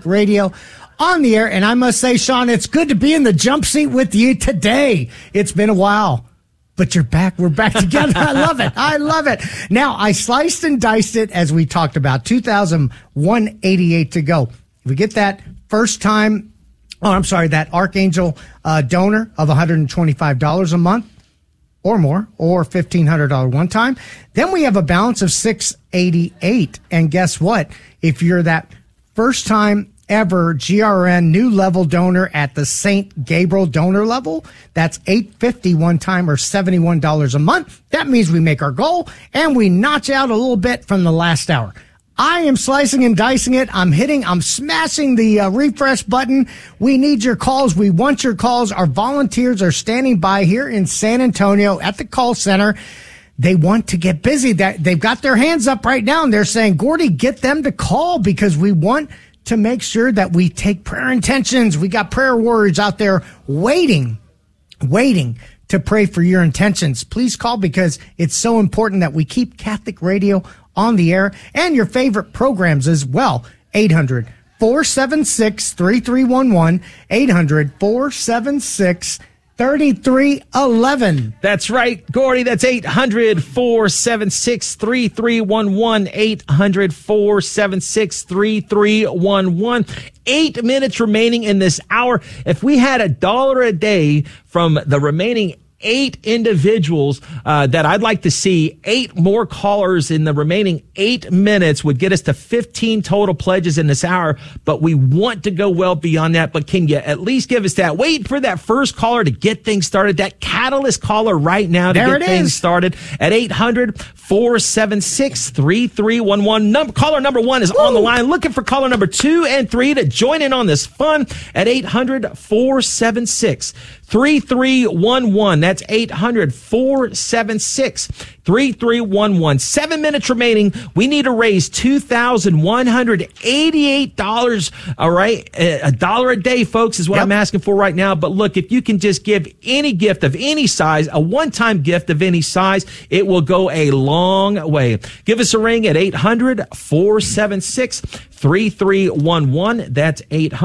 Radio on the air. And I must say, Sean, it's good to be in the jump seat with you today. It's been a while, but you're back. We're back together. I love it. I love it. Now, I sliced and diced it as we talked about. 2,188 to go. If we get that first time, that Archangel donor of $125 a month or more, or $1,500 one time, then we have a balance of $688. And guess what? If you're that first time ever GRN new level donor at the St. Gabriel donor level, that's $850 one time or $71 a month. That means we make our goal and we notch out a little bit from the last hour. I am slicing and dicing it. I'm smashing the refresh button. We need your calls. We want your calls. Our volunteers are standing by here in San Antonio at the call center. They want to get busy. They've got their hands up right now and they're saying, Gordy, get them to call because we want to make sure that we take prayer intentions. We got prayer warriors out there waiting to pray for your intentions. Please call because it's so important that we keep Catholic Radio on the air and your favorite programs as well. 800-476-3311, 800-476-3311. That's right, Gordy. That's 800-476-3311, 800-476-3311. 8 minutes remaining in this hour. If we had $1 a day from the remaining 8 individuals that I'd like to see, 8 more callers in the remaining 8 minutes would get us to 15 total pledges in this hour. But we want to go well beyond that. But can you at least give us that? Wait for that first caller to get things started. That catalyst caller right now to get things started at 800-476-3311. Caller number 1 is on the line. Looking for caller number 2 and 3 to join in on this fun at 800-476-3311. That's 800-476-3311. 7 minutes remaining. We need to raise $2,188. All right. $1 a day, folks, is what I'm asking for right now. But look, if you can just give any gift of any size, a one-time gift of any size, it will go a long way. Give us a ring at 800-476-3311. That's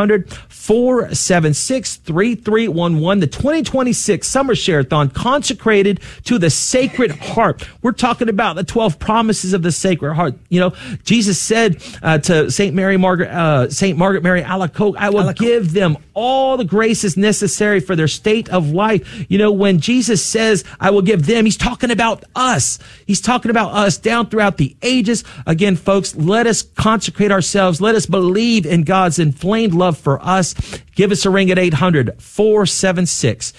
800-476-3311. The 2026 Summer Share-a-thon consecrated to the Sacred Heart. We're talking about the 12 promises of the Sacred Heart. You know, Jesus said to St. Margaret Mary Alacoque, I will give them all the graces necessary for their state of life. You know, when Jesus says, I will give them, he's talking about us. He's talking about us down throughout the ages. Again, folks, let us consecrate ourselves. Let us believe in God's inflamed love for us. Give us a ring at 800-476-3311.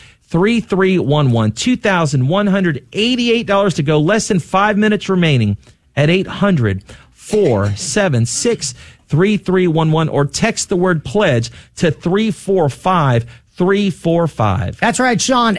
$2,188 to go. Less than 5 minutes remaining at 800-476-3311 or text the word pledge to 345-345. That's right, Sean.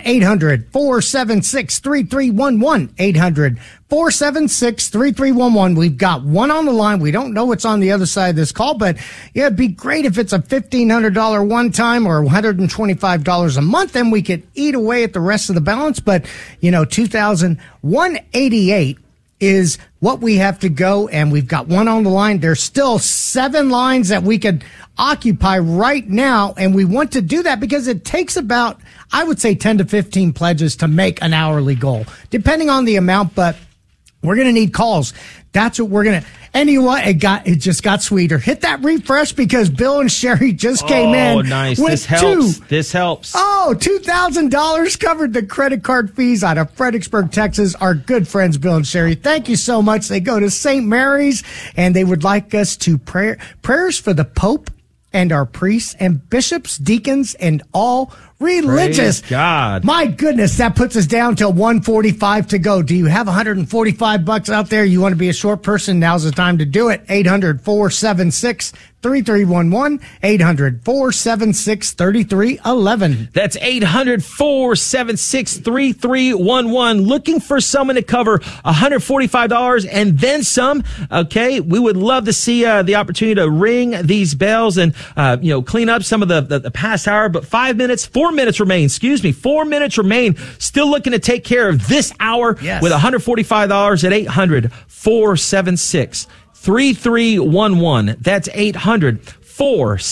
800-476-3311. 800-476-3311. We've got one on the line. We don't know what's on the other side of this call, but yeah, it'd be great if it's a $1,500 one time or $125 a month, and we could eat away at the rest of the balance. But, you know, 2,188 is what we have to go, and we've got one on the line. There's still 7 lines that we could occupy right now, and we want to do that because it takes about, I would say, 10 to 15 pledges to make an hourly goal, depending on the amount, but we're going to need calls. That's what we're going to. And you know what? It just got sweeter. Hit that refresh because Bill and Sherry just came in. Oh, nice. With this helps. This helps. Oh, $2,000 covered the credit card fees out of Fredericksburg, Texas. Our good friends, Bill and Sherry. Thank you so much. They go to St. Mary's and they would like us to prayers for the Pope and our priests and bishops, deacons, and all religious. Praise God. My goodness, that puts us down to $145 to go. Do you have $145 out there? You want to be a short person? Now's the time to do it. 800-476-3311. 800-476-3311. That's 800-476-3311. Looking for someone to cover $145 and then some. Okay. We would love to see the opportunity to ring these bells and, clean up some of the past hour, but 4 minutes remain. 4 minutes remain. Still looking to take care of this hour with $145 at 800-476-3311. That's 800-476-3311.